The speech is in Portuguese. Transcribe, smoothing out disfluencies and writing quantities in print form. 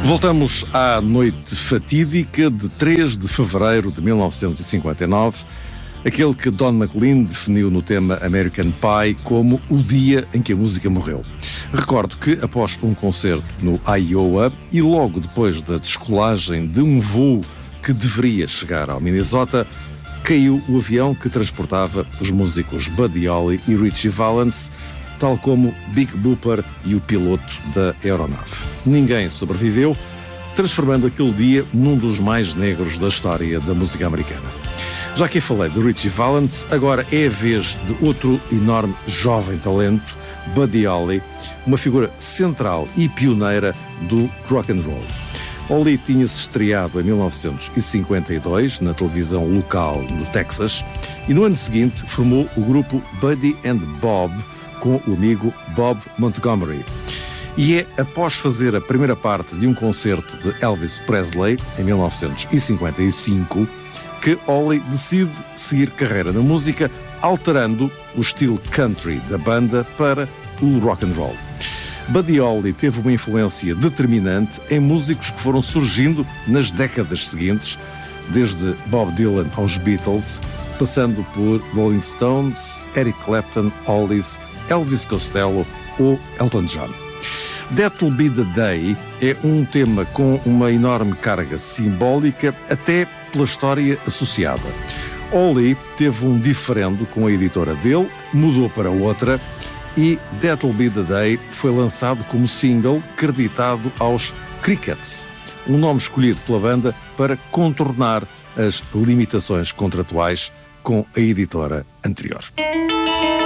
Voltamos à noite fatídica de 3 de fevereiro de 1959, aquele que Don McLean definiu no tema American Pie como o dia em que a música morreu. Recordo que, após um concerto no Iowa e logo depois da descolagem de um voo que deveria chegar ao Minnesota, caiu o avião que transportava os músicos Buddy Holly e Ritchie Valens, tal como Big Bopper e o piloto da aeronave. Ninguém sobreviveu, transformando aquele dia num dos mais negros da história da música americana. Já que falei de Ritchie Valens, agora é a vez de outro enorme jovem talento, Buddy Holly, uma figura central e pioneira do rock and roll. Holly tinha-se estreado em 1952 na televisão local no Texas e no ano seguinte formou o grupo Buddy and Bob com o amigo Bob Montgomery. E é após fazer a primeira parte de um concerto de Elvis Presley, em 1955, que Holly decide seguir carreira na música, alterando o estilo country da banda para o rock and roll. Buddy Holly teve uma influência determinante em músicos que foram surgindo nas décadas seguintes, desde Bob Dylan aos Beatles, passando por Rolling Stones, Eric Clapton, Hollies, Elvis Costello ou Elton John. That'll Be the Day é um tema com uma enorme carga simbólica, até pela história associada. Holly teve um diferendo com a editora dele, mudou para outra e That'll Be the Day foi lançado como single creditado aos Crickets, um nome escolhido pela banda para contornar as limitações contratuais com a editora anterior.